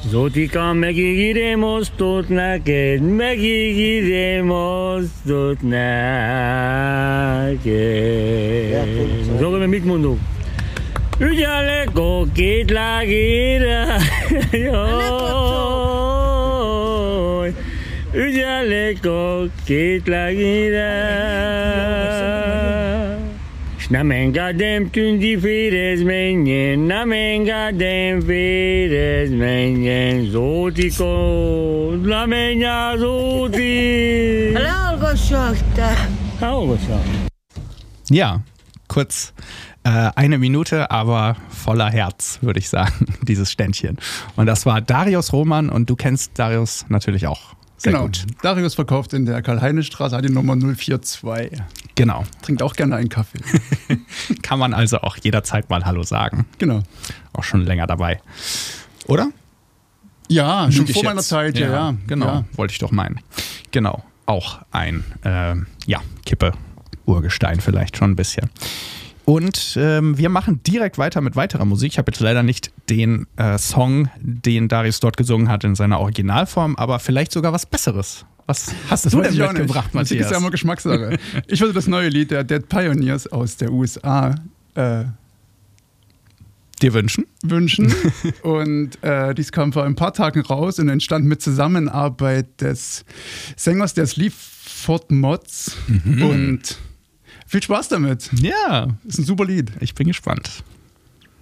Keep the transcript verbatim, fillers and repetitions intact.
Zotika megígéremos tot neked, megígéremos tot neked. Szóval mit mondok? Ügyelek a két lágére, jaj, ügyelek a két lágére. S nem engedem tündi férez menjen, nem engedem férez menjen, Zotika, lemenj a Zoti. Lehallgassak te. Hallgassak. Ja, kurz äh, eine Minute, aber voller Herz, würde ich sagen, dieses Ständchen. Und das war Darius Roman und du kennst Darius natürlich auch sehr genau. gut. Darius verkauft in der Karl-Heine-Straße, hat die Nummer null vier zwei. Genau. Trinkt auch gerne einen Kaffee. Kann man also auch jederzeit mal Hallo sagen. Genau. Auch schon länger dabei. Oder? Ja, schon Ich vor jetzt. meiner Zeit, ja, ja. Genau, ja. wollte ich doch meinen. Genau, auch ein, äh, ja, Kippe-Urgestein vielleicht schon ein bisschen. Und ähm, wir machen direkt weiter mit weiterer Musik. Ich habe jetzt leider nicht den äh, Song, den Darius dort gesungen hat in seiner Originalform, aber vielleicht sogar was Besseres. Was hast Das du weiß denn ich auch mitgebracht, nicht. Musik Matthias? ist ja immer Geschmackssache. Ich wollte das neue Lied der Dead Pioneers aus der U S A äh, dir wünschen? wünschen. Und äh, dies kam vor ein paar Tagen raus und entstand mit Zusammenarbeit des Sängers der Sleaford Mods. Mhm. Und viel Spaß damit. Ja, Ist ein super Lied. ich bin gespannt.